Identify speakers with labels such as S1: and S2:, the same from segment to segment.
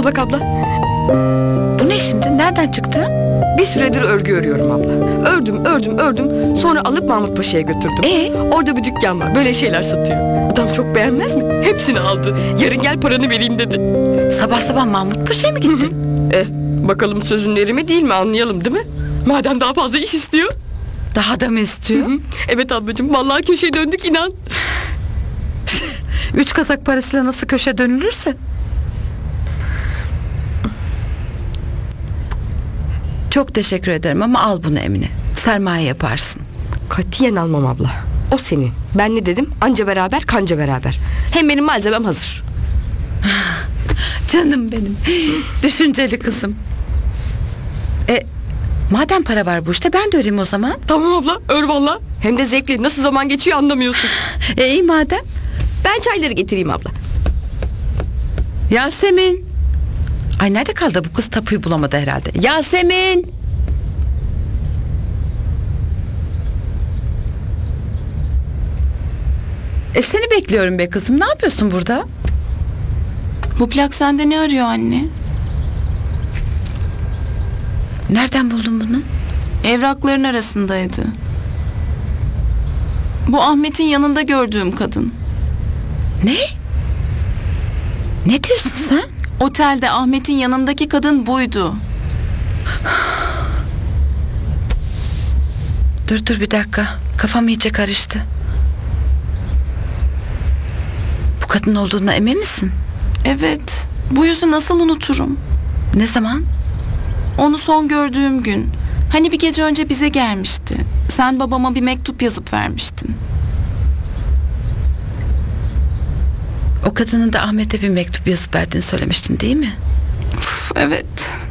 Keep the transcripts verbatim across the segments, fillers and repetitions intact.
S1: Bak abla,
S2: Bu ne şimdi? Nereden çıktı?
S1: bir süredir örgü örüyorum abla. Ördüm, ördüm, ördüm. Sonra alıp Mahmut Paşa'ya götürdüm.
S2: Ee?
S1: Orada bir dükkan var. Böyle şeyler satıyor. Adam çok beğenmez mi? Hepsini aldı. Yarın gel paranı vereyim dedi.
S2: Sabah sabah Mahmut Paşa'ya mı gittin?
S1: Eh, bakalım sözün eri mi değil mi anlayalım değil mi? Madem daha fazla iş istiyor.
S2: Daha da mı istiyor?
S1: Hı, evet ablacığım, vallahi köşeye döndük inan.
S2: Üç kazak parasıyla nasıl köşe dönülürse. Çok teşekkür ederim ama al bunu Emine. Sermaye yaparsın.
S1: Katiyen almam abla. O senin. Ben ne dedim? Anca beraber, kanca beraber. Hem benim malzemem hazır.
S2: Canım benim. Düşünceli kızım. E, madem para var bu işte ben de öreyim o zaman.
S1: Tamam abla, ör valla. Hem de zevkli. Nasıl zaman geçiyor anlamıyorsun.
S2: E iyi madem.
S1: Ben çayları getireyim abla.
S2: Yasemin. Ay nerede kaldı bu kız, tapuyu bulamadı herhalde. Yasemin. E seni bekliyorum be kızım. Ne yapıyorsun burada?
S3: Bu plak sende ne arıyor anne?
S2: Nereden buldun bunu?
S3: Evrakların arasındaydı. Bu Ahmet'in yanında gördüğüm kadın.
S2: Ne? Ne diyorsun sen?
S3: Otelde Ahmet'in yanındaki kadın buydu.
S2: Dur dur bir dakika. Kafam iyice karıştı. Bu kadın olduğuna emin misin?
S3: Evet. Bu yüzü nasıl unuturum?
S2: Ne zaman?
S3: Onu son gördüğüm gün. Hani bir gece önce bize gelmişti. Sen babama bir mektup yazıp vermiştin.
S2: O kadının da Ahmet'e bir mektup yazıp verdiğini söylemiştin değil mi?
S3: Uf, evet.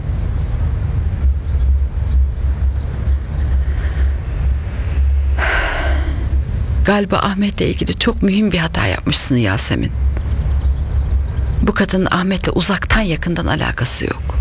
S2: Galiba Ahmet'le ilgili çok mühim bir hata yapmışsın Yasemin. Bu kadının Ahmet'le uzaktan yakından alakası yok.